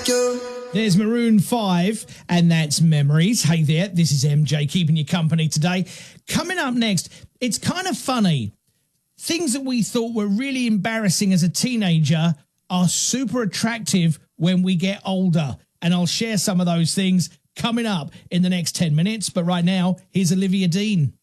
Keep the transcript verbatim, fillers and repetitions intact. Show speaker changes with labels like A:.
A: There's Maroon five, and that's Memories. Hey there, this is M J keeping you company today. Coming up next, it's kind of funny. Things that we thought were really embarrassing as a teenager are super attractive when we get older. And I'll share some of those things coming up in the next ten minutes. But right now, here's Olivia Dean.